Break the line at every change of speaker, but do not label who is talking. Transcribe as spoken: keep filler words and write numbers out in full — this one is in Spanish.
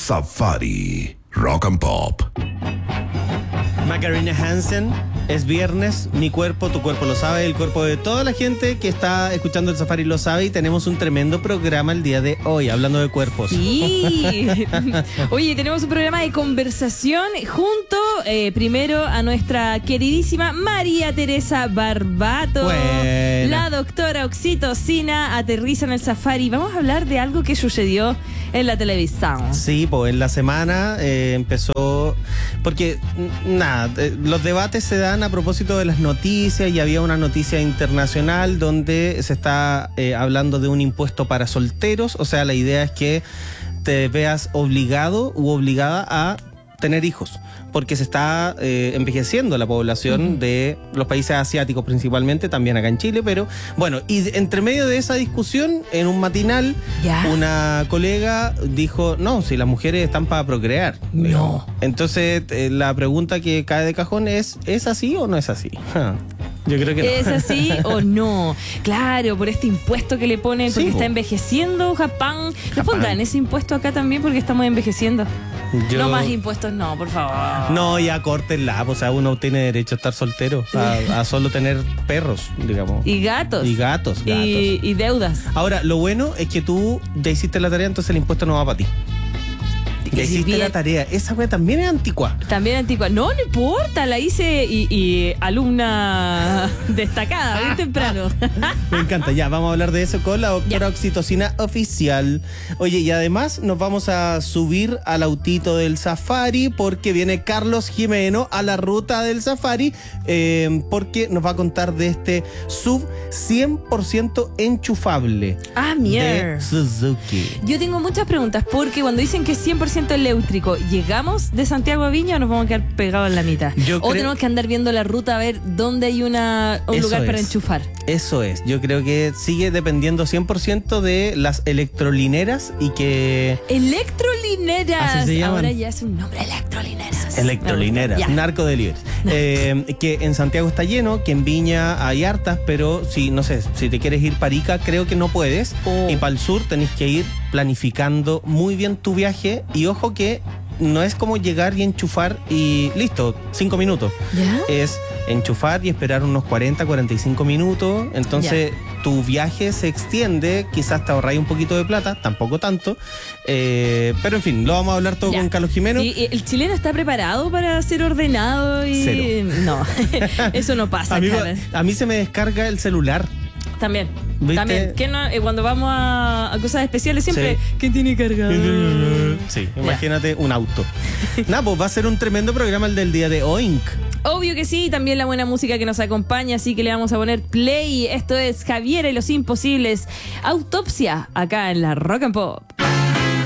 Safari Rock and Pop.
Macarena Hansen, es viernes, mi cuerpo, tu cuerpo lo sabe, el cuerpo de toda la gente que está escuchando el Safari lo sabe, y tenemos un tremendo programa el día de hoy, hablando de cuerpos.
Sí. Oye, tenemos un programa de conversación junto, eh, primero, a nuestra queridísima María Teresa Barbato.
Buena.
La doctora Oxitocina aterriza en el Safari. Vamos a hablar de algo que sucedió en la televisión.
Sí, pues en la semana eh, empezó, porque nada, eh, los debates se dan a propósito de las noticias, y había una noticia internacional donde se está eh, hablando de un impuesto para solteros. O sea, la idea es que te veas obligado u obligada a tener hijos, porque se está eh, envejeciendo la población uh-huh. de los países asiáticos principalmente, también acá en Chile, pero bueno, y entre medio de esa discusión, en un matinal, ¿ya? Una colega dijo, no, si las mujeres están para procrear.
No.
Entonces, eh, la pregunta que cae de cajón es, ¿es así o no es así? Yo creo que no.
¿Es así o no? Claro, por este impuesto que le ponen, porque sí, está envejeciendo Japón. ¿Le pondrán ese impuesto acá también porque estamos envejeciendo? Yo... No más impuestos, no, por favor.
No, ya córtenla, o sea, uno tiene derecho a estar soltero, a, a solo tener perros, digamos.
Y gatos.
Y gatos, gatos.
Y, y deudas.
Ahora, lo bueno es que tú ya hiciste la tarea, entonces el impuesto no va para ti. Ya hiciste bien. La tarea. Esa wea también es antigua.
También antigua. No, no importa, la hice y, y alumna destacada, bien temprano.
Me encanta. Ya, vamos a hablar de eso con la doctora Oxitocina oficial. Oye, y además nos vamos a subir al autito del Safari porque viene Carlos Jimeno a la ruta del Safari, eh, porque nos va a contar de este S U V cien por ciento enchufable.
Ah, mierda.
De Suzuki.
Yo tengo muchas preguntas, porque cuando dicen que es cien por ciento eléctrico, ¿llegamos de Santiago a Viña o nos vamos a quedar pegados en la mitad? Yo o creo... tenemos que andar viendo la ruta a ver dónde hay una un Eso lugar es. para enchufar.
Eso es, yo creo que sigue dependiendo cien por ciento de las electrolineras y que...
¡Electrolineras!
Así se llaman.
Ahora ya es un nombre, electrolineras.
Electrolineras, narco delivery. eh, que en Santiago está lleno, que en Viña hay hartas, pero si, no sé, si te quieres ir para Ica, creo que no puedes. Oh. Y para el sur tenés que ir planificando muy bien tu viaje, y ojo que no es como llegar y enchufar y listo, cinco minutos.
¿Ya?
Es enchufar y esperar unos cuarenta, cuarenta y cinco minutos. Entonces ya. Tu viaje se extiende, quizás te ahorráis un poquito de plata, tampoco tanto. Eh, pero en fin, lo vamos a hablar todo ya. con Carlos Jimeno.
¿Y, y el chileno está preparado para ser ordenado? Y...
Cero.
No, eso no pasa.
A mí, a mí se me descarga el celular.
También.
¿Viste?
También. ¿Qué no? Eh, cuando vamos a, a cosas especiales siempre,
sí.
¿quién tiene cargador?
Sí, imagínate un auto. Nada, pues va a ser un tremendo programa el del día de Oink.
Obvio que sí, también la buena música que nos acompaña, así que le vamos a poner play. Esto es Javiera y los Imposibles, Autopsia, acá en la Rock and Pop.